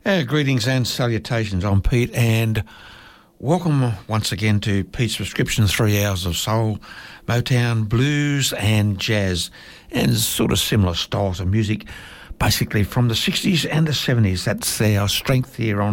Greetings and salutations. I'm Pete, and welcome once again to Pete's Prescription, 3 hours of soul, Motown, blues and jazz, and sort of similar styles of music, basically from the 60s and the 70s. That's our strength here on